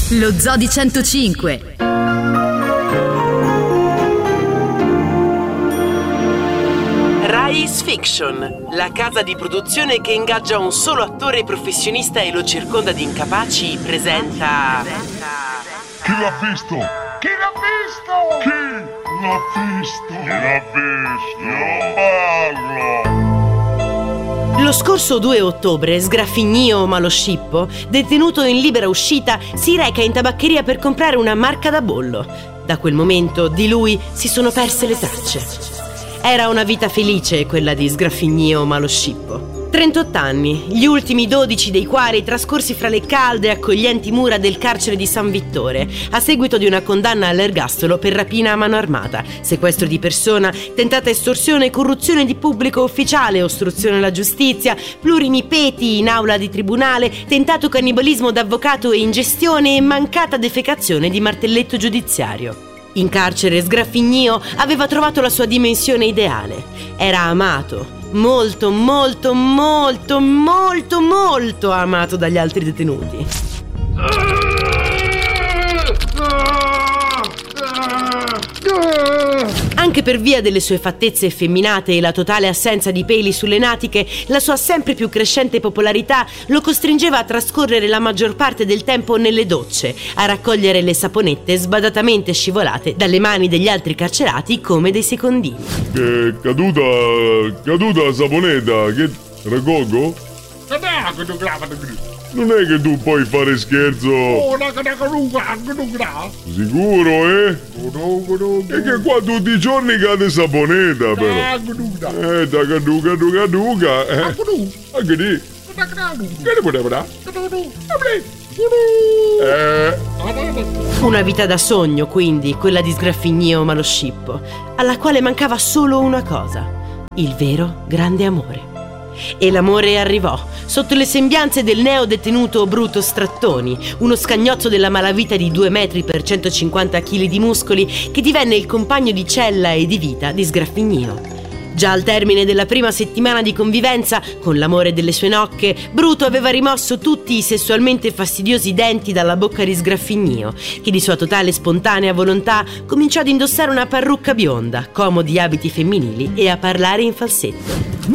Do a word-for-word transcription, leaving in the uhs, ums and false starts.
Lo Zoo di centocinque. Rais Fiction, la casa di produzione che ingaggia un solo attore professionista e lo circonda di incapaci, presenta... Chi l'ha visto? Chi l'ha visto? Chi l'ha visto? Chi l'ha visto? Io parlo! Lo scorso due ottobre, Sgraffignio Maloscippo, detenuto in libera uscita, si reca in tabaccheria per comprare una marca da bollo. Da quel momento di lui si sono perse le tracce. Era una vita felice quella di Sgraffignio Maloscippo. trentotto anni, gli ultimi dodici dei quali trascorsi fra le calde e accoglienti mura del carcere di San Vittore, a seguito di una condanna all'ergastolo per rapina a mano armata, sequestro di persona, tentata estorsione, corruzione di pubblico ufficiale, ostruzione alla giustizia, plurinipeti in aula di tribunale, tentato cannibalismo d'avvocato e ingestione e mancata defecazione di martelletto giudiziario. In carcere Sgraffignio aveva trovato la sua dimensione ideale. Era amato, molto, molto, molto, molto, molto amato dagli altri detenuti. Anche per via delle sue fattezze effeminate e la totale assenza di peli sulle natiche, la sua sempre più crescente popolarità lo costringeva a trascorrere la maggior parte del tempo nelle docce, a raccogliere le saponette sbadatamente scivolate dalle mani degli altri carcerati come dei secondini. Che caduta, caduta la saponetta, che raccolgo? Non è che tu puoi fare scherzo? Sicuro, eh? E che qua tutti i giorni cade saponetta, però. Eh, da caduca, caduca, caduca. Eh. Anche lì. Eh. Una vita da sogno, quindi, quella di Sgraffignio Maloscippo, alla quale mancava solo una cosa: il vero grande amore. E l'amore arrivò, sotto le sembianze del neodetenuto Bruto Strattoni, uno scagnozzo della malavita di due metri per centocinquanta chili di muscoli, che divenne il compagno di cella e di vita di Sgraffignio. Già al termine della prima settimana di convivenza, con l'amore delle sue nocche, Bruto aveva rimosso tutti i sessualmente fastidiosi denti dalla bocca di Sgraffignio, che di sua totale e spontanea volontà cominciò ad indossare una parrucca bionda, comodi abiti femminili e a parlare in falsetto.